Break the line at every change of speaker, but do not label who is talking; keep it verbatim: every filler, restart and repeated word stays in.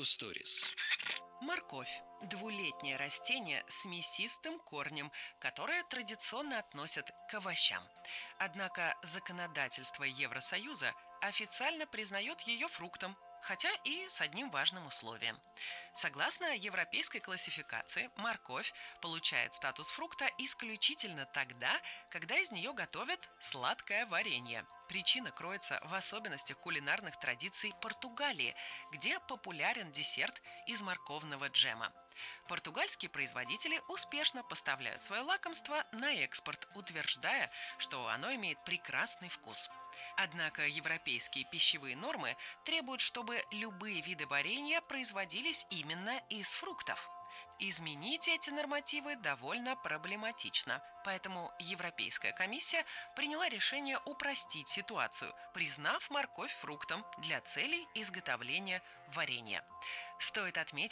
Биосторис.
Морковь – двулетнее растение с мясистым корнем, которое традиционно относят к овощам. Однако законодательство Евросоюза официально признает ее фруктом, хотя и с одним важным условием. Согласно европейской классификации, морковь получает статус фрукта исключительно тогда, когда из нее готовят сладкое варенье. Причина кроется в особенностях кулинарных традиций Португалии, где популярен десерт из морковного джема. Португальские производители успешно поставляют свое лакомство на экспорт, утверждая, что оно имеет прекрасный вкус. Однако европейские пищевые нормы требуют, чтобы любые виды варенья производились именно из фруктов. Изменить эти нормативы довольно проблематично, поэтому Европейская комиссия приняла решение упростить ситуацию, признав морковь фруктом для целей изготовления варенья. Стоит отметить,